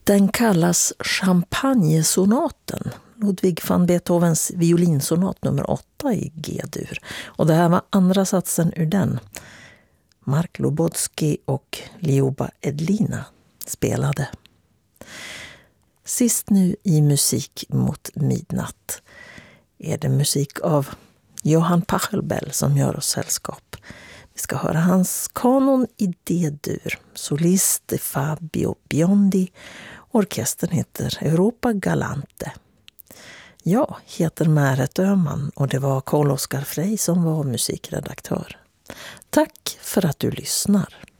Den kallas Champagnesonaten, Ludwig van Beethovens violinsonat nummer 8 i G-dur. Och det här var andra satsen ur den. Mark Lobotsky och Lioba Edlina spelade. Sist nu i Musik mot midnatt är det musik av Johann Pachelbel som gör oss sällskap. Vi ska höra hans kanon i D-dur. Solist Fabio Biondi. Orkestern heter Europa Galante. Jag heter Märet Öhman och det var Carl Oskar Frey som var musikredaktör. Tack för att du lyssnar.